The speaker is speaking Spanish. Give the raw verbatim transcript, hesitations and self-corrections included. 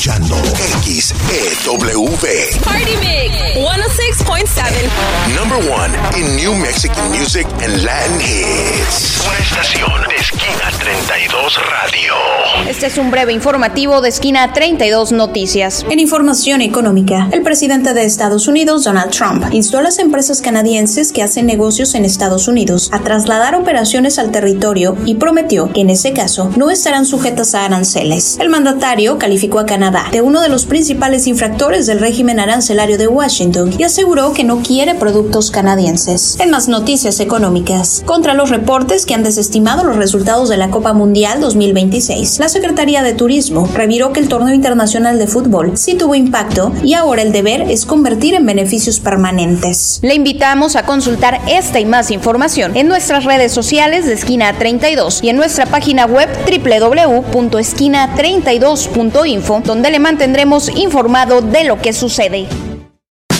escuchando X E W. Party Mix ciento seis punto siete. Number one in New Mexican music and Latin hits. Una estación de Esquina treinta y dos Radio. Este es un breve informativo de Esquina treinta y dos Noticias. En información económica, el presidente de Estados Unidos, Donald Trump, instó a las empresas canadienses que hacen negocios en Estados Unidos a trasladar operaciones al territorio y prometió que en ese caso no estarán sujetas a aranceles. El mandatario calificó a Canadá de uno de los principales infractores del régimen arancelario de Washington y aseguró que no quiere productos canadienses. En más noticias económicas, contra los reportes que han desestimado los resultados de la Copa Mundial dos mil veintiséis, la Secretaría de Turismo reviró que el torneo internacional de fútbol sí tuvo impacto y ahora el deber es convertir en beneficios permanentes. Le invitamos a consultar esta y más información en nuestras redes sociales de Esquina treinta y dos y en nuestra página web doble u doble u doble u punto esquina treinta y dos punto info, donde le mantendremos informado de lo que sucede.